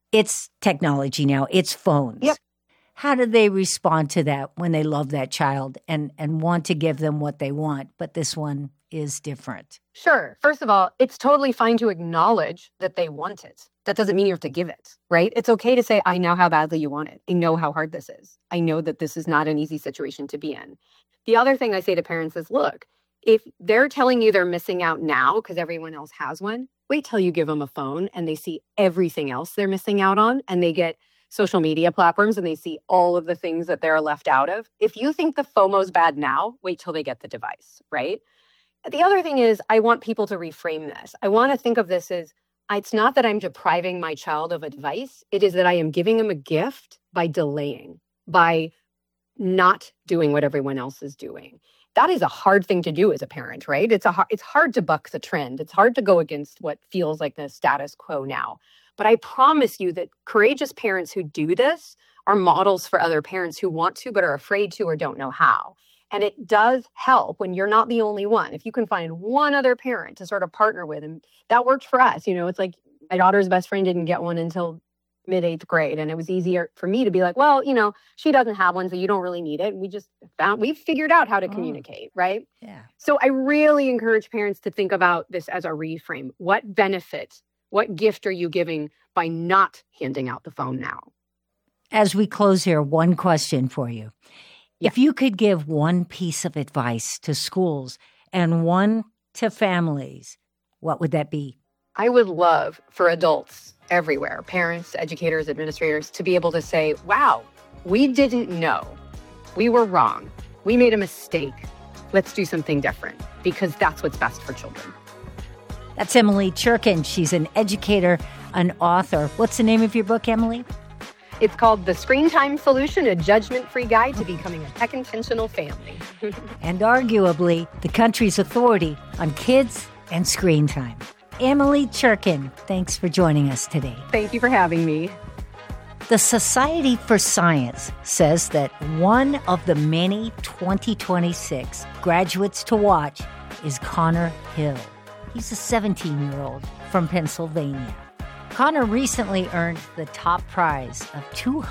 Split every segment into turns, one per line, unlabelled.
It's technology now. It's phones.
Yep.
How do they respond to that when they love that child and want to give them what they want, but this one is different?
Sure. First of all, it's totally fine to acknowledge that they want it. That doesn't mean you have to give it, right? It's okay to say, I know how badly you want it. I know how hard this is. I know that this is not an easy situation to be in. The other thing I say to parents is, look, if they're telling you they're missing out now because everyone else has one, wait till you give them a phone and they see everything else they're missing out on, and they get social media platforms and they see all of the things that they're left out of. If you think the FOMO's bad now, wait till they get the device, right? The other thing is, I want people to reframe this. I want to think of this as, it's not that I'm depriving my child of a device. It is that I am giving them a gift by delaying, by not doing what everyone else is doing. That is a hard thing to do as a parent, right? It's hard to buck the trend. It's hard to go against what feels like the status quo now. But I promise you that courageous parents who do this are models for other parents who want to but are afraid to or don't know how. And it does help when you're not the only one. If you can find one other parent to sort of partner with, and that worked for us. It's like my daughter's best friend didn't get one until mid-8th grade. And it was easier for me to be like, well, she doesn't have one, so you don't really need it. We've figured out how to communicate, right?
Yeah.
So I really encourage parents to think about this as a reframe. What benefit, what gift are you giving by not handing out the phone now?
As we close here, one question for you.
Yeah.
If you could give one piece of advice to schools and one to families, what would that be?
I would love for adults everywhere, parents, educators, administrators, to be able to say, wow, we didn't know. We were wrong. We made a mistake. Let's do something different, because that's what's best for children.
That's Emily Cherkin. She's an educator, an author. What's the name of your book, Emily?
It's called The Screen Time Solution, a judgment-free guide to becoming a tech-intentional family.
And arguably, the country's authority on kids and screen time. Emily Cherkin, thanks for joining us today.
Thank you for having me.
The Society for Science says that one of the many 2026 graduates to watch is Connor Hill. He's a 17-year-old from Pennsylvania. Connor recently earned the top prize of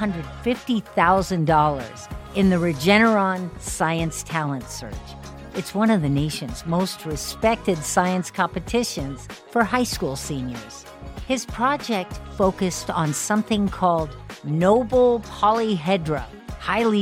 $250,000 in the Regeneron Science Talent Search. It's one of the nation's most respected science competitions for high school seniors. His project focused on something called noble polyhedra, highly